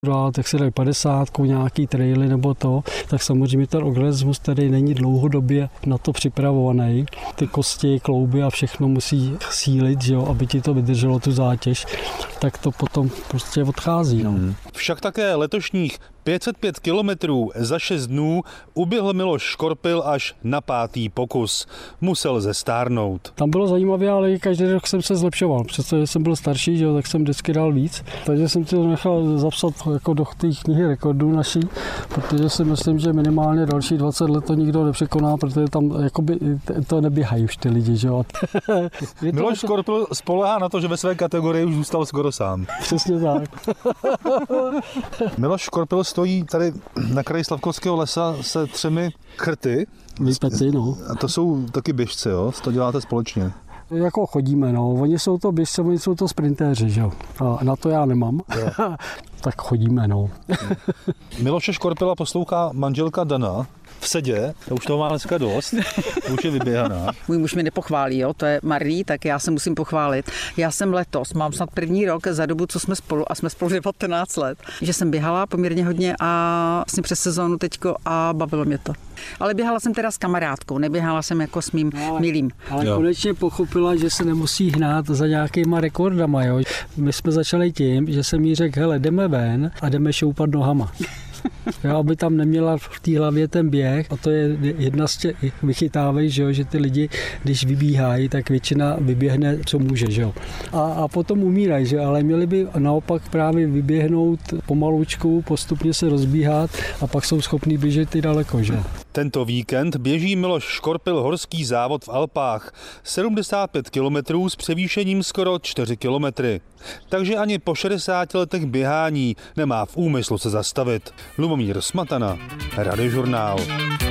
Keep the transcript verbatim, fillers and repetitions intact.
tak se dají padesátku, nějaký traily nebo to, tak samozřejmě ten organismus tady není dlouhodobě na to připravovaný. Ty kosti, klouby a všechno musí sílit, že jo, aby ti to vydrželo tu zátěž, tak to potom prostě odchází. No. Hmm. Však také letošních pět set pět kilometrů za šest dnů uběhl Miloš Škorpil až na pátý pokus. Musel zestárnout. Tam bylo zajímavé, ale každý rok jsem se zlepšoval. Přestože jsem byl starší, že jo, tak jsem vždycky dal víc. Takže jsem si to nechal zapsat jako do té knihy rekordů naší, protože si myslím, že minimálně další dvacet let to nikdo nepřekoná, protože tam jakoby to neběhají už ty lidi. Že jo. Miloš Škorpil spoléhá na to, že ve své kategorii už zůstal skoro sám. Přesně tak. Miloš Škorpil stojí tady na kraji Slavkovského lesa se třemi chrty. Vypeci, no. A to jsou taky běžci, jo? To děláte společně. Jako chodíme, no. Oni jsou to běžci, oni jsou to sprintéři, že jo. A na to já nemám. Tak chodíme, no. Miloše Škorpila poslouchá manželka Dana v sedě, to už toho má dneska dost, to už je vyběhaná. Můj muž mi nepochválí, jo, to je Marie, tak já se musím pochválit. Já jsem letos, mám snad první rok za dobu, co jsme spolu, a jsme spolu devatenáct let, že jsem běhala poměrně hodně a vlastně přes sezónu teďko a bavilo mě to. Ale běhala jsem teda s kamarádkou, neběhala jsem jako s mým ale, milým. Ale jo. Konečně pochopila, že se nemusí hnát za nějakýma rekordama, jo. My jsme začali tím, že jsem jí řekl, hele, jdeme ven a jdeme šoupat nohama. Jo, aby tam neměla v té hlavě ten běh, a to je jedna z těch vychytávej, že, jo, že ty lidi, když vybíhají, tak většina vyběhne, co může. Že jo. A, a potom umírají, že? Ale měli by naopak právě vyběhnout pomalučku, postupně se rozbíhat a pak jsou schopní běžet i daleko. Že? Tento víkend běží Miloš Škorpil horský závod v Alpách. sedmdesát pět kilometrů s převýšením skoro čtyři kilometry. Takže ani po šedesáti letech běhání nemá v úmyslu se zastavit. Lubomír Smatana, Radiožurnál.